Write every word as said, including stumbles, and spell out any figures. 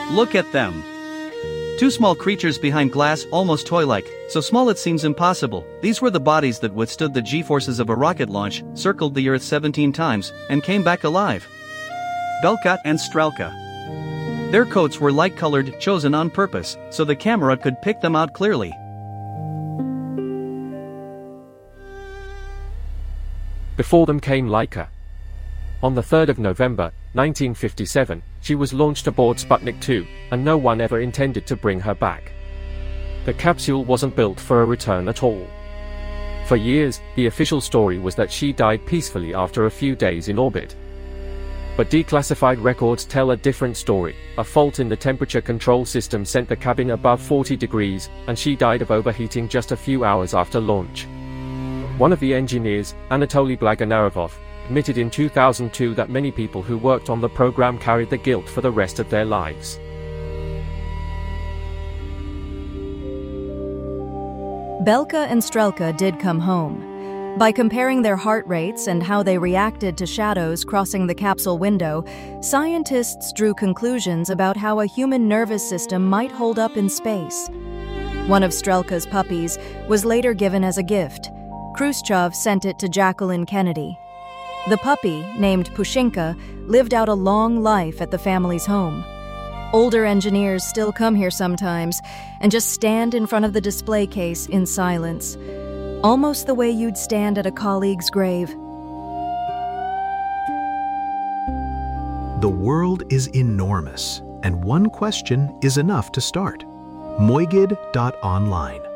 Look at them. Two small creatures behind glass, almost toy-like, so small it seems impossible. These were the bodies that withstood the G-forces of a rocket launch, circled the Earth seventeen times, and came back alive. Belka and Strelka. Their coats were light-colored, chosen on purpose, so the camera could pick them out clearly. Before them came Laika. On the third of November, nineteen fifty-seven, she was launched aboard Sputnik two, and no one ever intended to bring her back. The capsule wasn't built for a return at all. For years, the official story was that she died peacefully after a few days in orbit. But declassified records tell a different story. A fault in the temperature control system sent the cabin above forty degrees, and she died of overheating just a few hours after launch. One of the engineers, Anatoly Blagonarovov, admitted in two thousand two that many people who worked on the program carried the guilt for the rest of their lives. Belka and Strelka did come home. By comparing their heart rates and how they reacted to shadows crossing the capsule window, scientists drew conclusions about how a human nervous system might hold up in space. One of Strelka's puppies was later given as a gift. Khrushchev sent it to Jacqueline Kennedy. The puppy, named Pushinka, lived out a long life at the family's home. Older engineers still come here sometimes and just stand in front of the display case in silence, almost the way you'd stand at a colleague's grave. The world is enormous, and one question is enough to start. Moigid dot online